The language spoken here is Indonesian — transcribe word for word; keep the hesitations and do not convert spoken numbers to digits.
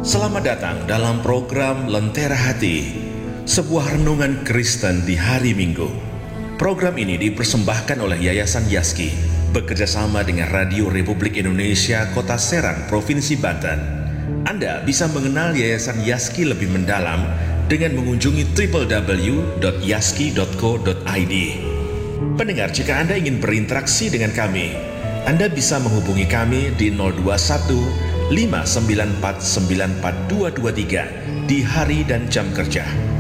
Selamat datang dalam program Lentera Hati, sebuah renungan Kristen di hari Minggu. Program ini dipersembahkan oleh Yayasan Yaski, bekerjasama dengan Radio Republik Indonesia Kota Serang, Provinsi Banten. Anda bisa mengenal Yayasan Yaski lebih mendalam dengan mengunjungi w w w dot yaski dot co dot i d. Pendengar, jika Anda ingin berinteraksi dengan kami, Anda bisa menghubungi kami di nol dua satu lima sembilan empat sembilan empat dua dua tiga di hari dan jam kerja.